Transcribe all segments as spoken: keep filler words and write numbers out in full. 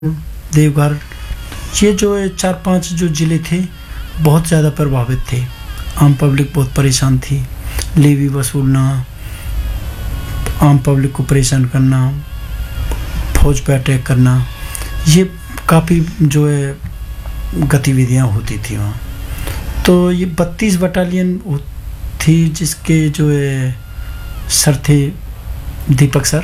देवघर, ये जो है चार पांच जो ज़िले थे बहुत ज़्यादा प्रभावित थे। आम पब्लिक बहुत परेशान थी। लेवी वसूलना, आम पब्लिक को परेशान करना, फौज पे अटैक करना, ये काफ़ी जो है गतिविधियाँ होती थी वहाँ। तो ये बत्तीस बटालियन थी जिसके जो है सर थे दीपक सर,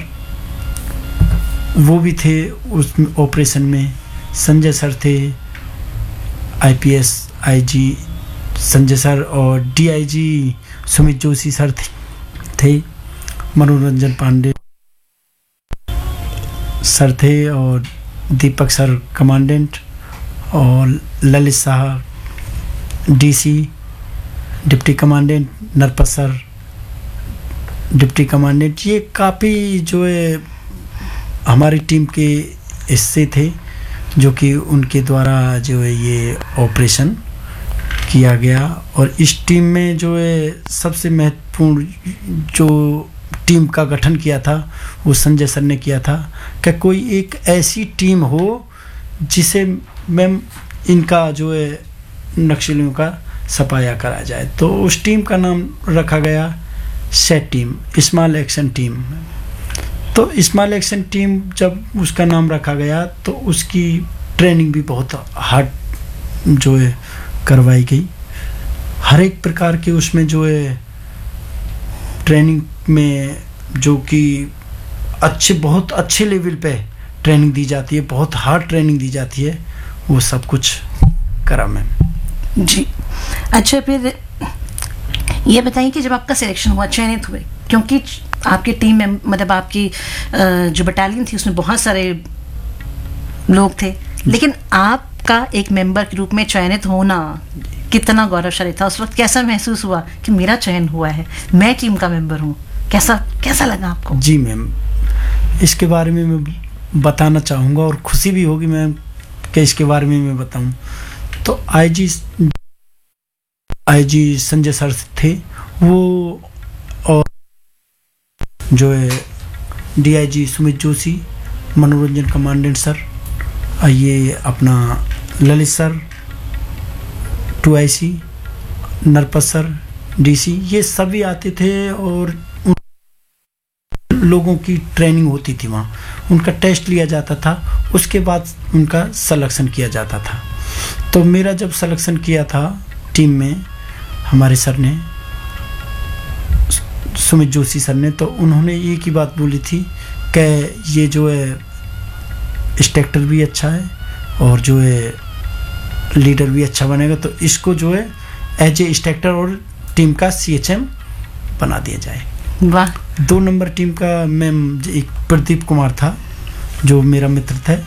वो भी थे उस ऑपरेशन में। संजय सर थे, आईपीएस आईजी संजय सर, और डीआईजी सुमित जोशी सर थे, थे। मनोरंजन पांडे सर थे और दीपक सर कमांडेंट, और Lalit Shah DC deputy commandant, Narpat sir deputy commandant. ये काफ़ी जो है हमारी टीम के हिस्से थे जो कि उनके द्वारा जो है ये ऑपरेशन किया गया। और इस टीम में जो है सबसे महत्वपूर्ण जो टीम का गठन किया था वो संजय सर ने किया था कि कोई एक ऐसी टीम हो जिसे मैम इनका जो है नक्सलियों का सफाया करा जाए। तो उस टीम का नाम रखा गया set team, small action team. तो स्मॉल एक्शन टीम जब उसका नाम रखा गया तो उसकी ट्रेनिंग भी बहुत हार्ड जो है करवाई गई। हर एक प्रकार के उसमें जो है ट्रेनिंग में जो कि अच्छे बहुत अच्छे लेवल पे ट्रेनिंग दी जाती है, बहुत हार्ड ट्रेनिंग दी जाती है, वो सब कुछ करा मैम। जी अच्छा, फिर ये बताइए कि जब आपका सिलेक्शन हुआ, चयनित हुए, क्योंकि आपकी टीम में मतलब आपकी जो बटालियन थी उसमें बहुत सारे लोग थे, लेकिन आपका एक मेंबर के रूप में चयनित होना कितना गौरवशाली था? उस वक्त कैसा महसूस हुआ कि मेरा चयन हुआ है, मैं टीम का मेंबर हूँ? कैसा कैसा लगा आपको? जी मैम, इसके बारे में मैं बताना चाहूँगा और खुशी भी होगी मैम कि इसके बारे में मैं बताऊँ। तो आईजी आईजी संजय सर थे वो, और जो है डीआईजी सुमित जोशी, मनोरंजन कमांडेंट सर, ये अपना Lalit sir, to I C, Narpat sir DC, ये सभी आते थे और उन लोगों की ट्रेनिंग होती थी वहाँ, उनका टेस्ट लिया जाता था, उसके बाद उनका सिलेक्शन किया जाता था। तो मेरा जब सिलेक्शन किया था टीम में हमारे सर ने, सुमित जोशी सर ने, तो उन्होंने एक ही बात बोली थी कि ये जो है इंस्ट्रक्टर भी अच्छा है और जो है लीडर भी अच्छा बनेगा, तो इसको जो है एज ए इंस्ट्रक्टर और टीम का सीएचएम बना दिया जाए। वाह। दो नंबर टीम का मैम एक प्रदीप कुमार था जो मेरा मित्र था,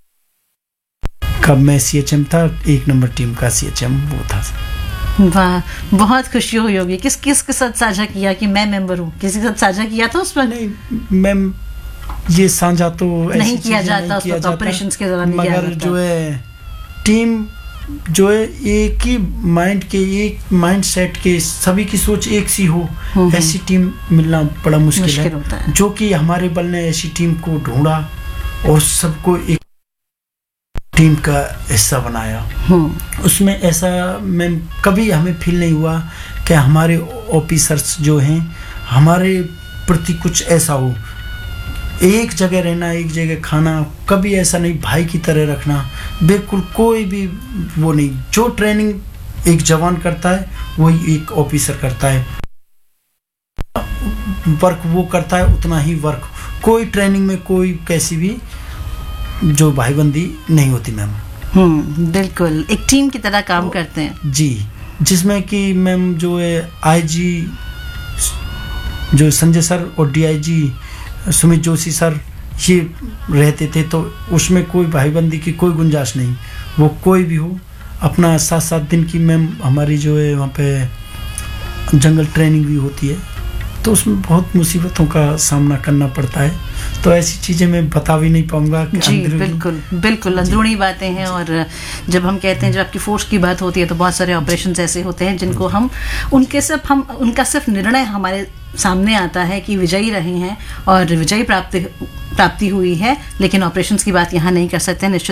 कब मैं सीएचएम था, एक नंबर टीम का सीएचएम वो था। वाह, बहुत खुशी हुई होगी। किस किस के साथ साझा किया कि मैं मेंबर हूँ? किसी के साथ साझा किया था उस पर? नहीं मैम, ये साझा तो नहीं किया जाता उस वक्त ऑपरेशंस के दौरान, मगर जो है टीम जो है एक ही माइंड के, एक माइंड सेट के, सभी की सोच एक सी हो, ऐसी टीम मिलना बड़ा मुश्किल, मुश्किल है, होता है। जो कि हमारे बल ने ऐसी टीम को ढूंढा और सबको एक टीम का हिस्सा बनाया। उसमें ऐसा मैम कभी हमें फील नहीं हुआ कि हमारे ऑफिसर्स जो हैं हमारे प्रति कुछ ऐसा हो, एक जगह रहना, एक जगह खाना, कभी ऐसा नहीं, भाई की तरह रखना, बिल्कुल कोई भी वो नहीं। जो ट्रेनिंग एक जवान करता है वही एक ऑफिसर करता है, वर्क वो करता है उतना ही वर्क, कोई ट्रेनिंग में कोई कैसी भी जो भाईबंदी नहीं होती मैम। हम्म, बिल्कुल एक टीम की तरह काम करते हैं जी, जिसमें कि मैम जो है आईजी जो संजय सर और डीआईजी सुमित जोशी सर ये रहते थे, तो उसमें कोई भाईबंदी की कोई गुंजाइश नहीं, वो कोई भी हो। अपना सात सात दिन की मैम हमारी जो है वहाँ पे जंगल ट्रेनिंग भी होती है, तो उसमें बहुत मुसीबतों का सामना करना पड़ता है। तो ऐसी चीजें मैं बता भी नहीं पाऊंगा कि जी अंदरूनी- बिल्कुल बिल्कुल अंदरूनी बातें हैं। और जब हम कहते हैं जब आपकी फोर्स की बात होती है तो बहुत सारे ऑपरेशंस ऐसे होते हैं जिनको हम उनके सिर्फ हम उनका सिर्फ निर्णय हमारे सामने आता है कि विजयी रहे हैं और विजयी प्राप्ति प्राप्ति हुई है, लेकिन ऑपरेशंस की बात यहाँ नहीं कर सकते। निश्चित